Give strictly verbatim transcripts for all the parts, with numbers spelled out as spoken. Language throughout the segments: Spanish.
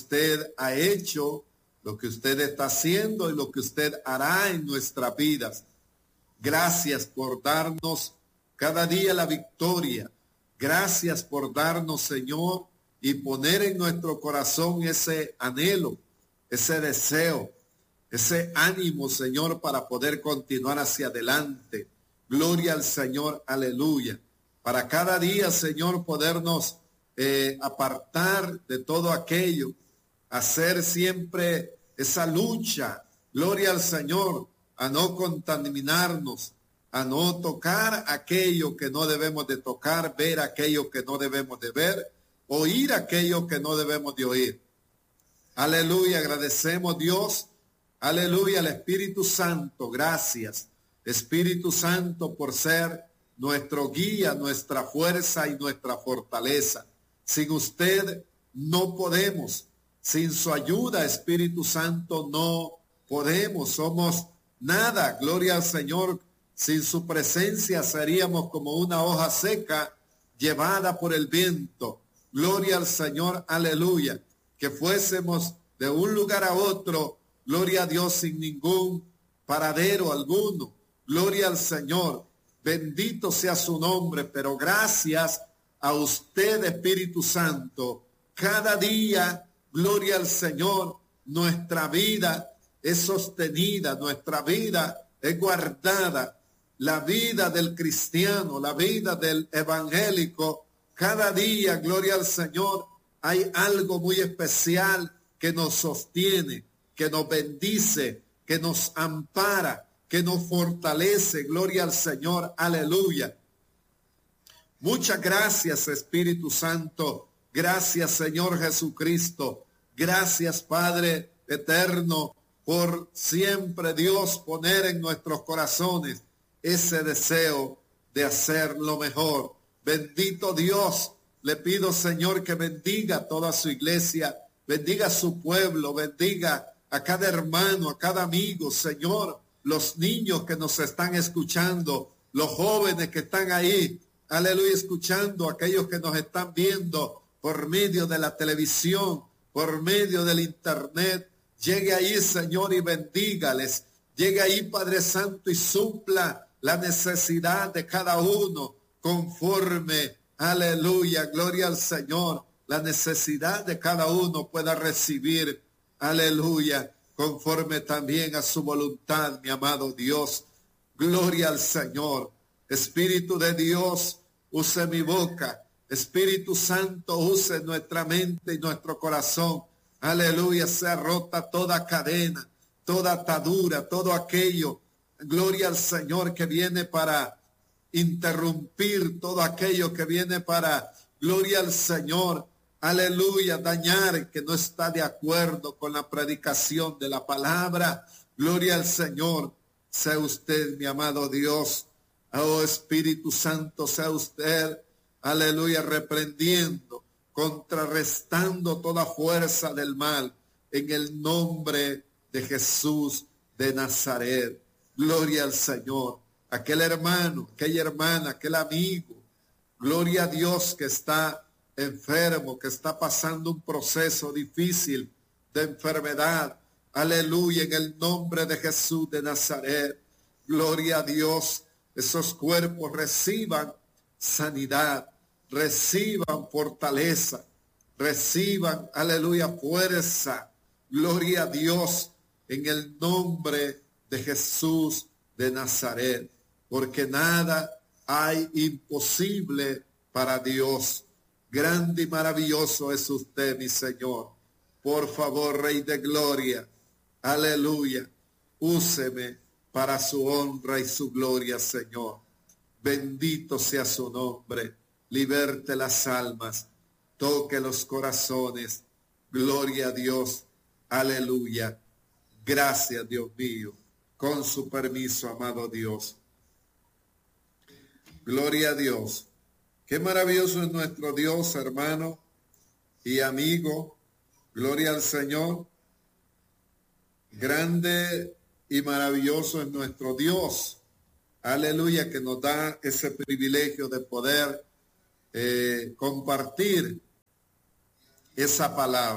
usted ha hecho, lo que usted está haciendo y lo que usted hará en nuestras vidas. Gracias por darnos cada día la victoria. Gracias por darnos, Señor, y poner en nuestro corazón ese anhelo, ese deseo, ese ánimo, Señor, para poder continuar hacia adelante. Gloria al Señor, aleluya. Para cada día, Señor, podernos eh, apartar de todo aquello, hacer siempre esa lucha, gloria al Señor, a no contaminarnos, a no tocar aquello que no debemos de tocar, ver aquello que no debemos de ver, oír aquello que no debemos de oír. Aleluya, agradecemos Dios, aleluya al Espíritu Santo, gracias Espíritu Santo por ser nuestro guía, nuestra fuerza y nuestra fortaleza. Sin usted no podemos, sin su ayuda, Espíritu Santo, no podemos, somos nada, gloria al Señor. Sin su presencia seríamos como una hoja seca llevada por el viento. Gloria al Señor, aleluya. Que fuésemos de un lugar a otro, gloria a Dios, sin ningún paradero alguno. Gloria al Señor. Bendito sea su nombre, pero gracias a usted, Espíritu Santo. Cada día, gloria al Señor, nuestra vida es sostenida, nuestra vida es guardada. La vida del cristiano, la vida del evangélico, cada día, gloria al Señor, hay algo muy especial que nos sostiene, que nos bendice, que nos ampara, que nos fortalece. Gloria al Señor, aleluya. Muchas gracias, Espíritu Santo. Gracias, Señor Jesucristo. Gracias, Padre eterno, por siempre, Dios, poner en nuestros corazones ese deseo de hacer lo mejor. Bendito Dios, le pido, Señor, que bendiga a toda su iglesia, bendiga a su pueblo, bendiga a cada hermano, a cada amigo, Señor, los niños que nos están escuchando, los jóvenes que están ahí, aleluya, escuchando, aquellos que nos están viendo por medio de la televisión, por medio del internet. Llegue ahí, Señor, y bendígales. Llegue ahí, Padre Santo, y supla la necesidad de cada uno conforme, aleluya, gloria al Señor, la necesidad de cada uno pueda recibir, aleluya, conforme también a su voluntad, mi amado Dios. Gloria al Señor. Espíritu de Dios, use mi boca. Espíritu Santo, use nuestra mente y nuestro corazón. Aleluya, sea rota toda cadena, toda atadura, todo aquello, gloria al Señor, que viene para interrumpir, todo aquello que viene para, gloria al Señor, aleluya, dañar, que no está de acuerdo con la predicación de la palabra. Gloria al Señor. Sea usted, mi amado Dios, oh Espíritu Santo, sea usted, aleluya, reprendiendo, contrarrestando toda fuerza del mal en el nombre de Jesús de Nazaret. Gloria al Señor. Aquel hermano, aquella hermana, aquel amigo, gloria a Dios, que está enfermo, que está pasando un proceso difícil de enfermedad. Aleluya, en el nombre de Jesús de Nazaret. Gloria a Dios. Esos cuerpos reciban sanidad, reciban fortaleza, reciban, aleluya, fuerza. Gloria a Dios, en el nombre de Jesús de Nazaret, porque nada hay imposible para Dios. Grande y maravilloso es usted, mi Señor. Por favor, Rey de Gloria, aleluya, úseme para su honra y su gloria, Señor. Bendito sea su nombre. Liberte las almas, toque los corazones. Gloria a Dios, aleluya. Gracias, Dios mío. Con su permiso, amado Dios. Gloria a Dios. Qué maravilloso es nuestro Dios, hermano y amigo. Gloria al Señor. Grande y maravilloso es nuestro Dios. Aleluya, que nos da ese privilegio de poder eh, compartir esa palabra.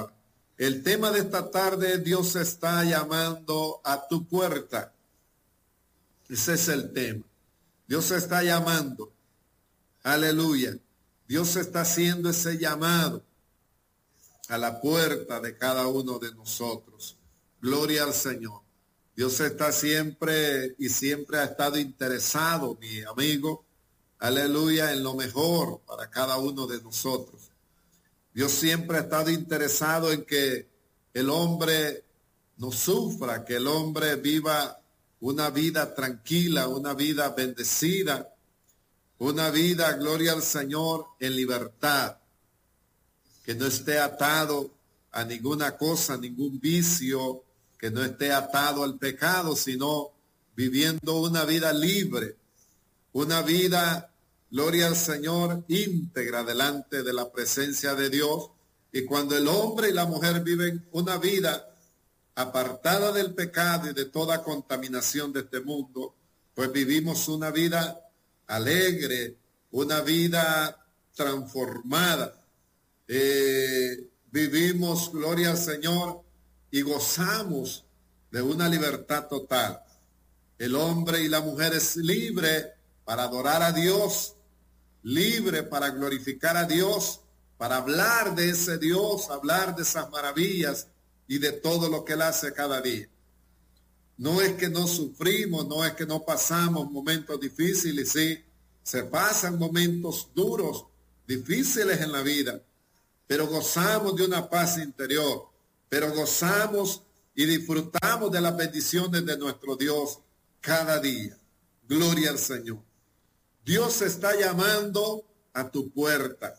El tema de esta tarde, Dios está llamando a tu puerta. Ese es el tema. Dios está llamando. Aleluya. Dios está haciendo ese llamado a la puerta de cada uno de nosotros. Gloria al Señor. Dios está siempre y siempre ha estado interesado, mi amigo, aleluya, en lo mejor para cada uno de nosotros. Dios siempre ha estado interesado en que el hombre no sufra, que el hombre viva una vida tranquila, una vida bendecida, una vida, gloria al Señor, en libertad, que no esté atado a ninguna cosa, ningún vicio, que no esté atado al pecado, sino viviendo una vida libre, una vida, gloria al Señor, íntegra delante de la presencia de Dios. Y cuando el hombre y la mujer viven una vida apartada del pecado y de toda contaminación de este mundo, pues vivimos una vida alegre, una vida transformada. Eh, vivimos, gloria al Señor, y gozamos de una libertad total. El hombre y la mujer es libre para adorar a Dios, libre para glorificar a Dios, para hablar de ese Dios, hablar de esas maravillas y de todo lo que Él hace cada día. No es que no sufrimos, no es que no pasamos momentos difíciles, sí, se pasan momentos duros, difíciles en la vida, pero gozamos de una paz interior. Pero gozamos y disfrutamos de las bendiciones de nuestro Dios cada día. Gloria al Señor. Dios está llamando a tu puerta.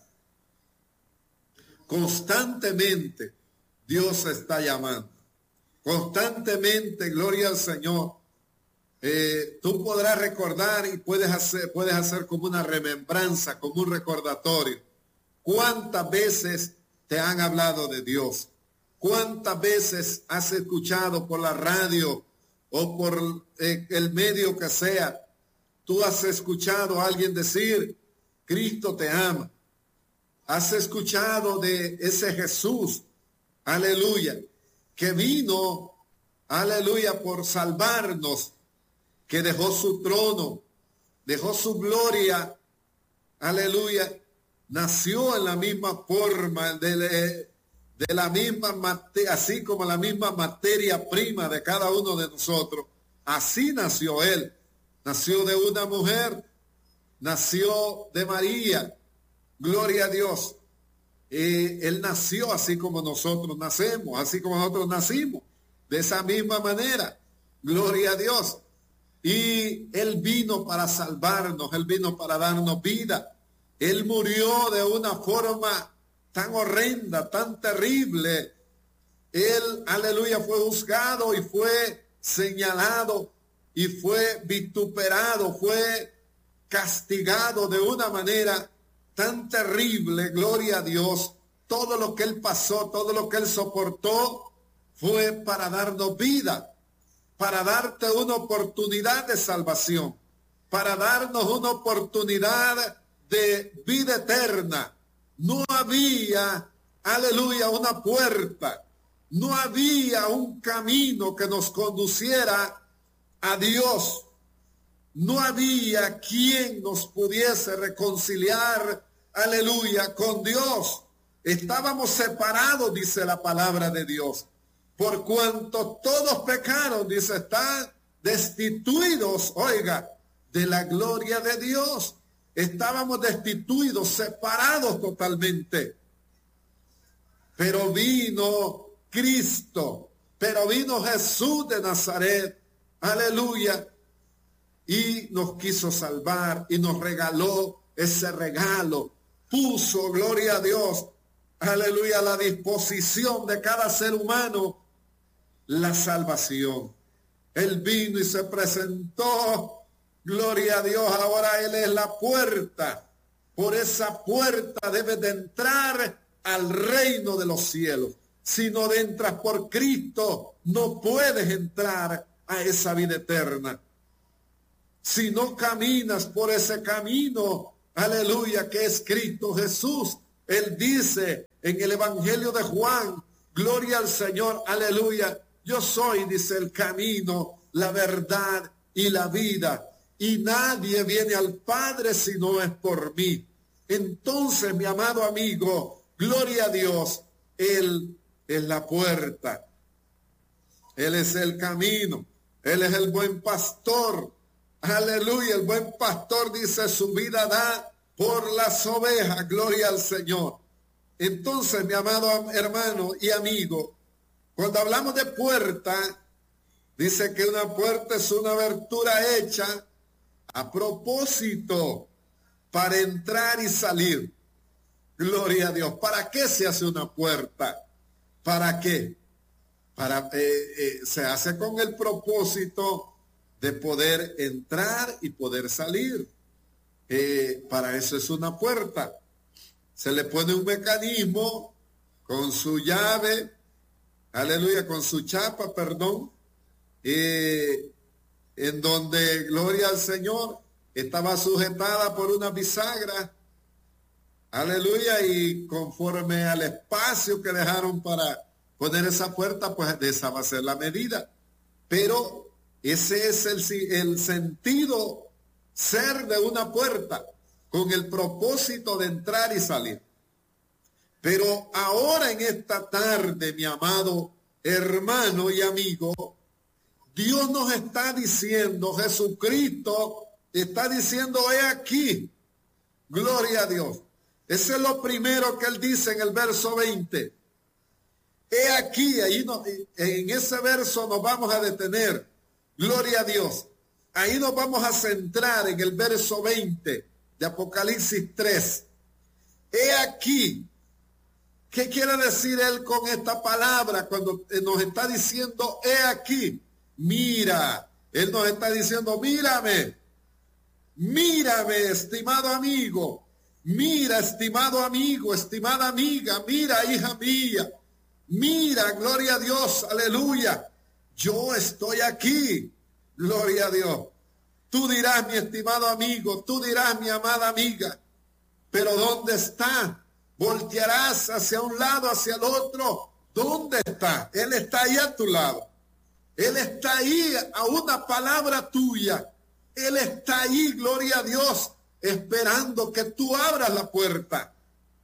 Constantemente Dios está llamando. Constantemente, gloria al Señor. Eh, tú podrás recordar y puedes hacer, puedes hacer como una remembranza, como un recordatorio. ¿Cuántas veces te han hablado de Dios? ¿Cuántas veces has escuchado por la radio o por eh, el medio que sea? Tú has escuchado a alguien decir, Cristo te ama. Has escuchado de ese Jesús, aleluya, que vino, aleluya, por salvarnos, que dejó su trono, dejó su gloria, aleluya, nació en la misma forma de... de la misma materia, así como la misma materia prima de cada uno de nosotros, así nació Él. Nació de una mujer, nació de María, gloria a Dios. Eh, él nació así como nosotros nacemos, así como nosotros nacimos, de esa misma manera, gloria a Dios. Y Él vino para salvarnos, Él vino para darnos vida. Él murió de una forma tan horrenda, tan terrible. Él, aleluya, fue juzgado y fue señalado y fue vituperado, fue castigado de una manera tan terrible, gloria a Dios. Todo lo que Él pasó, todo lo que Él soportó fue para darnos vida, para darte una oportunidad de salvación, para darnos una oportunidad de vida eterna. No había, aleluya, una puerta, no había un camino que nos conduciera a Dios. No había quien nos pudiese reconciliar, aleluya, con Dios. Estábamos separados, dice la palabra de Dios. Por cuanto todos pecaron, dice, están destituidos, oiga, de la gloria de Dios. Estábamos destituidos, separados totalmente. Pero vino Cristo, pero vino Jesús de Nazaret, aleluya, y nos quiso salvar y nos regaló ese regalo. Puso, gloria a Dios, aleluya, a la disposición de cada ser humano la salvación. Él vino y se presentó. Gloria a Dios, ahora Él es la puerta. Por esa puerta debes de entrar al reino de los cielos. Si no entras por Cristo, no puedes entrar a esa vida eterna. Si no caminas por ese camino, aleluya, que es Cristo Jesús. Él dice en el Evangelio de Juan, Gloria al Señor, aleluya. Yo soy, dice, el camino, la verdad y la vida. Y nadie viene al Padre si no es por mí. Entonces, mi amado amigo, gloria a Dios, Él es la puerta. Él es el camino. Él es el buen pastor. Aleluya, el buen pastor dice, su vida da por las ovejas. Gloria al Señor. Entonces, mi amado hermano y amigo, cuando hablamos de puerta, dice que una puerta es una abertura hecha a propósito para entrar y salir. Gloria a Dios. ¿Para qué se hace una puerta? ¿Para qué? Para, eh, eh, se hace con el propósito de poder entrar y poder salir. Eh, para eso es una puerta. Se le pone un mecanismo con su llave, aleluya, con su chapa, perdón, eh, en donde, gloria al Señor, estaba sujetada por una bisagra, aleluya, y conforme al espacio que dejaron para poner esa puerta, pues esa va a ser la medida. Pero ese es el, el sentido ser de una puerta, con el propósito de entrar y salir. Pero ahora en esta tarde, mi amado hermano y amigo, Dios nos está diciendo, Jesucristo está diciendo, he aquí, gloria a Dios. Ese es lo primero que él dice en el verso veinte. He aquí, ahí no, en ese verso nos vamos a detener, gloria a Dios. Ahí nos vamos a centrar en el verso veinte de Apocalipsis tres. He aquí. ¿Qué quiere decir él con esta palabra cuando nos está diciendo, he aquí? Mira, él nos está diciendo, mírame, mírame, estimado amigo, mira, estimado amigo, estimada amiga, mira, hija mía, mira, gloria a Dios, aleluya, yo estoy aquí, gloria a Dios. Tú dirás, mi estimado amigo, tú dirás, mi amada amiga, pero ¿dónde está? Voltearás hacia un lado, hacia el otro. ¿Dónde está? Él está ahí a tu lado. Él está ahí a una palabra tuya. Él está ahí, gloria a Dios, esperando que tú abras la puerta.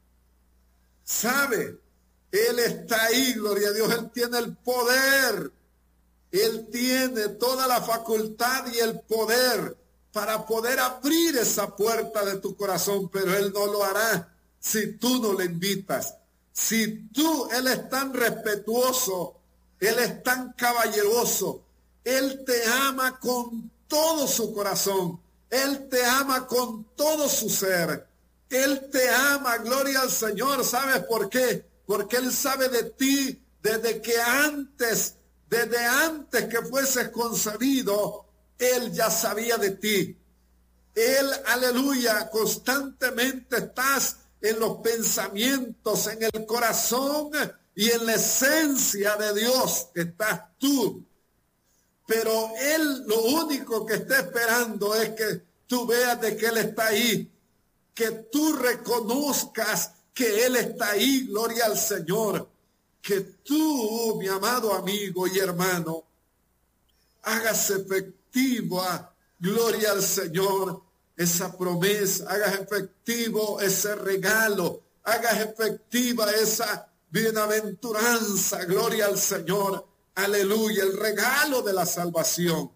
¿Sabe? Él está ahí, gloria a Dios. Él tiene el poder. Él tiene toda la facultad y el poder para poder abrir esa puerta de tu corazón, pero Él no lo hará si tú no le invitas. Si tú, Él es tan respetuoso, Él es tan caballeroso, Él te ama con todo su corazón, Él te ama con todo su ser, Él te ama, gloria al Señor. ¿Sabes por qué? Porque Él sabe de ti desde que antes, desde antes que fueses concebido, Él ya sabía de ti. Él, aleluya, constantemente estás en los pensamientos, en el corazón y en la esencia de Dios estás tú. Pero Él lo único que está esperando es que tú veas de que Él está ahí, que tú reconozcas que Él está ahí, gloria al Señor, que tú, mi amado amigo y hermano, hagas efectiva, gloria al Señor, esa promesa, hagas efectivo ese regalo, hagas efectiva esa bienaventuranza, gloria al Señor, aleluya, el regalo de la salvación.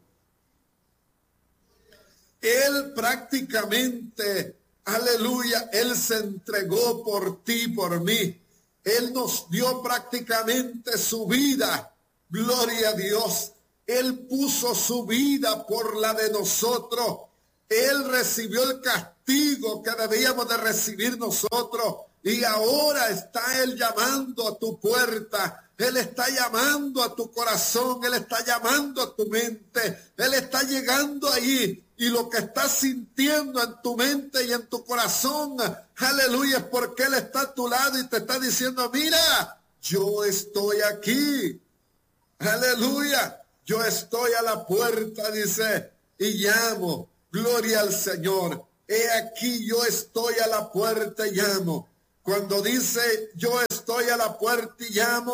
Él prácticamente, aleluya, Él se entregó por ti, por mí. Él nos dio prácticamente su vida, gloria a Dios. Él puso su vida por la de nosotros. Él recibió el castigo que debíamos de recibir nosotros. Y ahora está Él llamando a tu puerta. Él está llamando a tu corazón. Él está llamando a tu mente. Él está llegando ahí. Y lo que estás sintiendo en tu mente y en tu corazón, aleluya, es porque Él está a tu lado y te está diciendo, mira, yo estoy aquí. Aleluya, yo estoy a la puerta, dice, y llamo. Gloria al Señor. He aquí, yo estoy a la puerta y llamo. Cuando dice, yo estoy a la puerta y llamo,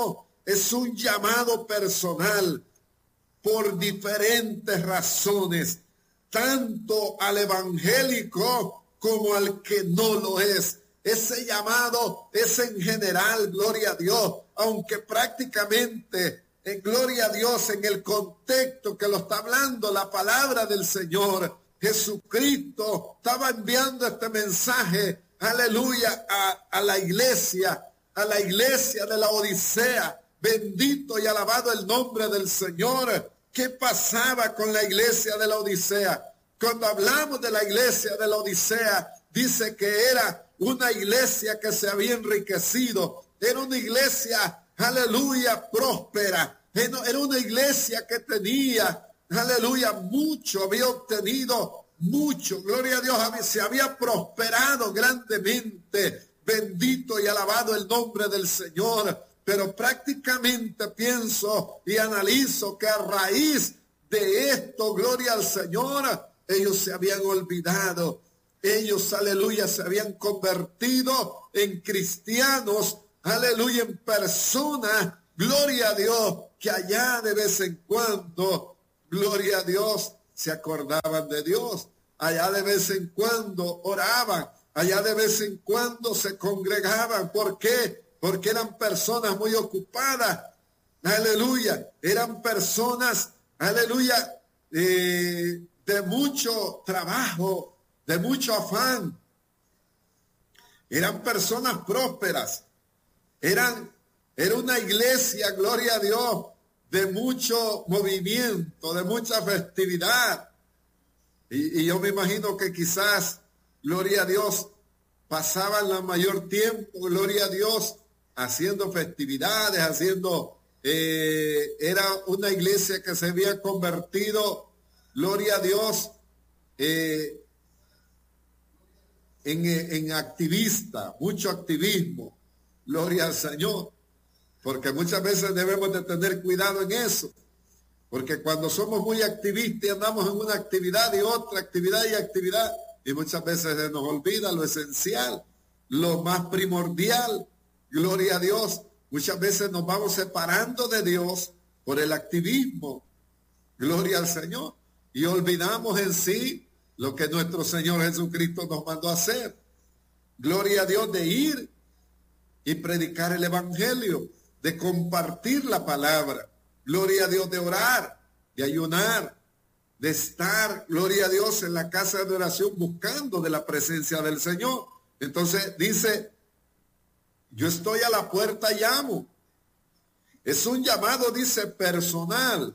es un llamado personal por diferentes razones, tanto al evangélico como al que no lo es. Ese llamado es en general, gloria a Dios, aunque prácticamente, en gloria a Dios, en el contexto que lo está hablando la palabra del Señor, Jesucristo estaba enviando este mensaje, aleluya, a, a la iglesia, a la iglesia de la Odisea. Bendito y alabado el nombre del Señor. ¿Qué pasaba con la iglesia de la Odisea? Cuando hablamos de la iglesia de la Odisea, dice que era una iglesia que se había enriquecido. Era una iglesia, aleluya, próspera. Era una iglesia que tenía, aleluya, mucho, había obtenido mucho. Gloria a Dios, se había prosperado grandemente. Bendito y alabado el nombre del Señor. Pero prácticamente pienso y analizo que a raíz de esto, gloria al Señor, ellos se habían olvidado. Ellos, aleluya, se habían convertido en cristianos, aleluya, en personas, gloria a Dios, que allá de vez en cuando, gloria a Dios, se acordaban de Dios. Allá de vez en cuando oraban, allá de vez en cuando se congregaban. ¿Por qué? Porque eran personas muy ocupadas, aleluya, eran personas, aleluya, eh, de mucho trabajo, de mucho afán, eran personas prósperas, eran, era una iglesia, gloria a Dios, de mucho movimiento, de mucha festividad, y, y yo me imagino que quizás, gloria a Dios, pasaban la mayor tiempo, gloria a Dios, haciendo festividades, haciendo, eh, era una iglesia que se había convertido, gloria a Dios, eh, en, en activista, mucho activismo, gloria al Señor, porque muchas veces debemos de tener cuidado en eso, porque cuando somos muy activistas y andamos en una actividad y otra actividad y actividad, y muchas veces se nos olvida lo esencial, lo más primordial. Gloria a Dios. Muchas veces nos vamos separando de Dios por el activismo. Gloria al Señor. Y olvidamos en sí lo que nuestro Señor Jesucristo nos mandó a hacer. Gloria a Dios, de ir y predicar el evangelio, de compartir la palabra. Gloria a Dios, de orar, de ayunar, de estar, gloria a Dios, en la casa de oración buscando de la presencia del Señor. Entonces dice, yo estoy a la puerta y llamo. Es un llamado, dice, personal.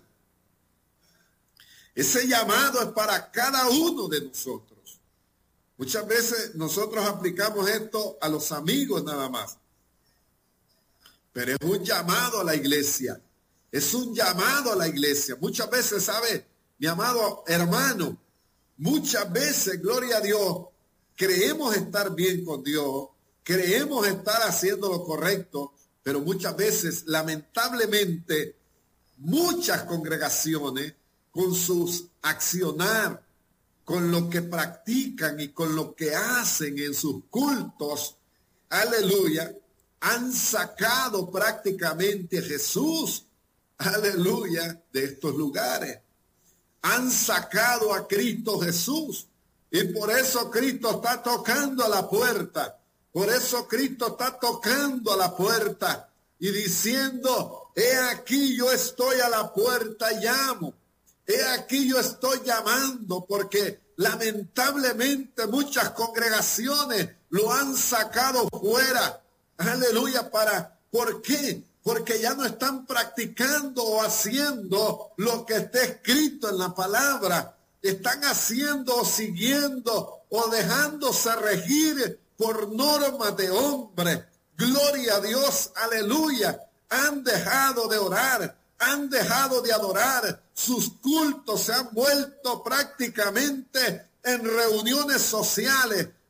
Ese llamado es para cada uno de nosotros. Muchas veces nosotros aplicamos esto a los amigos nada más. Pero es un llamado a la iglesia. Es un llamado a la iglesia. Muchas veces, ¿sabe, mi amado hermano? Muchas veces, gloria a Dios, creemos estar bien con Dios. Creemos estar haciendo lo correcto, pero muchas veces, lamentablemente, muchas congregaciones, con sus accionar, con lo que practican y con lo que hacen en sus cultos, aleluya, han sacado prácticamente a Jesús, aleluya, de estos lugares. Han sacado a Cristo Jesús, y por eso Cristo está tocando a la puerta. Por eso Cristo está tocando a la puerta y diciendo, he aquí yo estoy a la puerta y llamo. He aquí yo estoy llamando, porque lamentablemente muchas congregaciones lo han sacado fuera. Aleluya, para, ¿por qué? Porque ya no están practicando o haciendo lo que está escrito en la palabra. Están haciendo o siguiendo o dejándose regir por normas de hombre. Gloria a Dios, aleluya. Han dejado de orar, han dejado de adorar. Sus cultos se han vuelto prácticamente en reuniones sociales,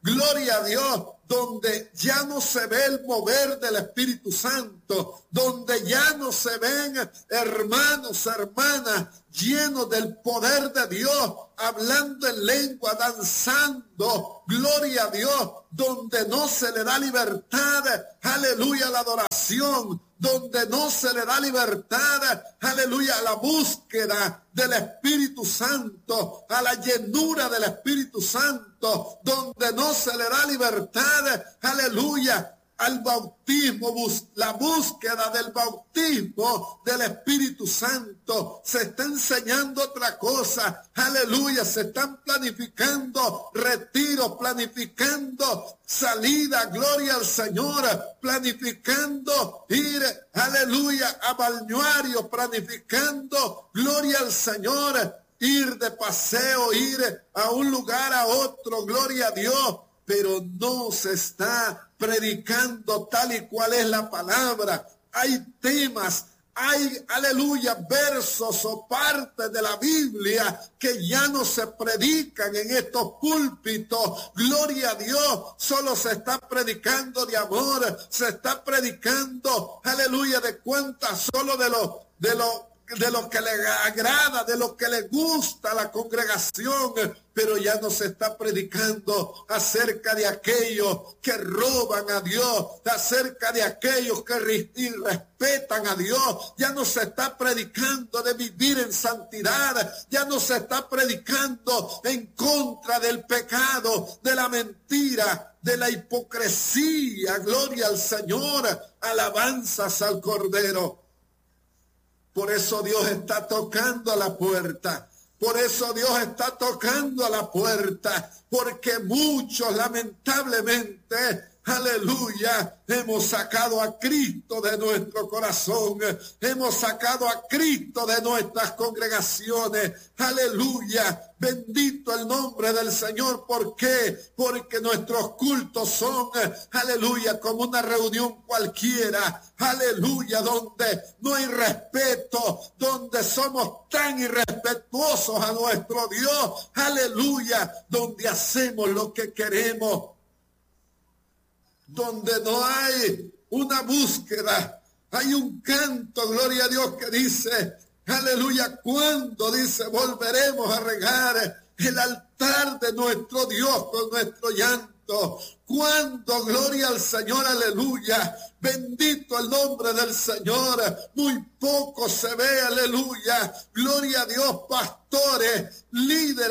gloria a Dios, donde ya no se ve el mover del Espíritu Santo, donde ya no se ven hermanos, hermanas, llenos del poder de Dios, hablando en lengua, danzando, gloria a Dios, donde no se le da libertad, aleluya, a la adoración, donde no se le da libertad, aleluya, a la búsqueda del Espíritu Santo, a la llenura del Espíritu Santo, donde no se le da libertad, aleluya, al bautismo, la búsqueda del bautismo del Espíritu Santo. Se está enseñando otra cosa, aleluya, se están planificando retiros, planificando salida, gloria al Señor, planificando ir, aleluya, a balneario, planificando, gloria al Señor, ir de paseo, ir a un lugar a otro, gloria a Dios, pero no se está predicando tal y cual es la palabra. Hay temas, hay, aleluya, versos o partes de la Biblia que ya no se predican en estos púlpitos. Gloria a Dios, solo se está predicando de amor, se está predicando, aleluya, de cuentas, solo de lo, de lo de lo que le agrada, de lo que le gusta a la congregación, pero ya no se está predicando acerca de aquellos que roban a Dios, acerca de aquellos que respetan a Dios, ya no se está predicando de vivir en santidad, ya no se está predicando en contra del pecado, de la mentira, de la hipocresía. Gloria al Señor, alabanzas al Cordero. Por eso Dios está tocando a la puerta. Por eso Dios está tocando a la puerta. Porque muchos, lamentablemente, aleluya, hemos sacado a Cristo de nuestro corazón. Hemos sacado a Cristo de nuestras congregaciones. Aleluya. Bendito el nombre del Señor. ¿Por qué? Porque nuestros cultos son, aleluya, como una reunión cualquiera. Aleluya, donde no hay respeto, donde somos tan irrespetuosos a nuestro Dios. Aleluya, donde hacemos lo que queremos, donde no hay una búsqueda. Hay un canto, gloria a Dios, que dice, aleluya, cuando dice, volveremos a regar el altar de nuestro Dios con nuestro llanto. Cuando, gloria al Señor, aleluya, bendito el nombre del Señor. Muy poco se ve, aleluya, gloria a Dios, pastores, líderes